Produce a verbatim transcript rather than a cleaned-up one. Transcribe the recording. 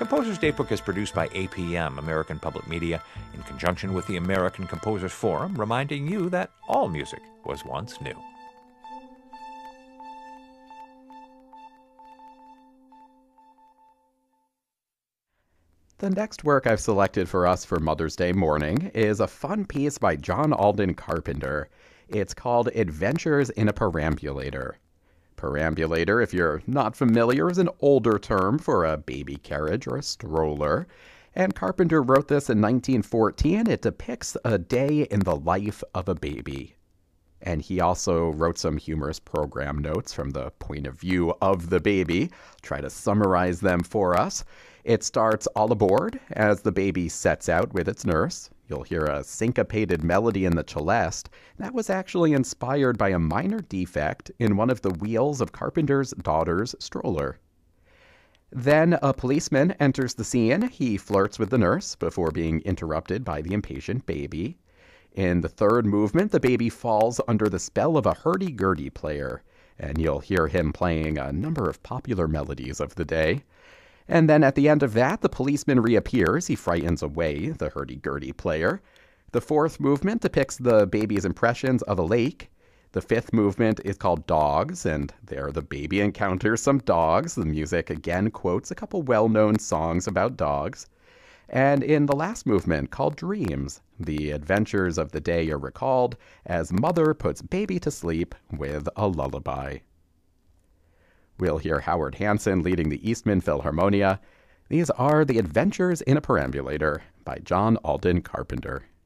Composer's Datebook is produced by A P M, American Public Media, in conjunction with the American Composers Forum, reminding you that all music was once new. The next work I've selected for us for Mother's Day morning is a fun piece by John Alden Carpenter. It's called Adventures in a Perambulator. Perambulator, if you're not familiar, is an older term for a baby carriage or a stroller. And Carpenter wrote this in nineteen fourteen. It depicts a day in the life of a baby. And he also wrote some humorous program notes from the point of view of the baby. Try to summarize them for us. It starts all aboard as the baby sets out with its nurse. You'll hear a syncopated melody in the celeste. That was actually inspired by a minor defect in one of the wheels of Carpenter's daughter's stroller. Then a policeman enters the scene. He flirts with the nurse before being interrupted by the impatient baby. In the third movement, the baby falls under the spell of a hurdy-gurdy player, and you'll hear him playing a number of popular melodies of the day. And then at the end of that, the policeman reappears. He frightens away the hurdy-gurdy player. The fourth movement depicts the baby's impressions of a lake. The fifth movement is called Dogs, and there the baby encounters some dogs. The music again quotes a couple well-known songs about dogs. And in the last movement, called Dreams, the adventures of the day are recalled as mother puts baby to sleep with a lullaby. We'll hear Howard Hanson leading the Eastman Philharmonia. These are The Adventures in a Perambulator by John Alden Carpenter.